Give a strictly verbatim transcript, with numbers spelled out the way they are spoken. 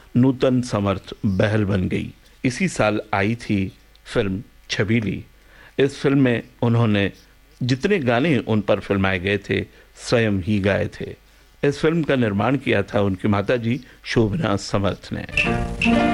नूतन समर्थ बहल बन गई। इसी साल आई थी फिल्म छबीली। इस फिल्म में उन्होंने जितने गाने उन पर फिल्माए गए थे स्वयं ही गाए थे। इस फिल्म का निर्माण किया था उनकी माताजी शोभना समर्थ ने।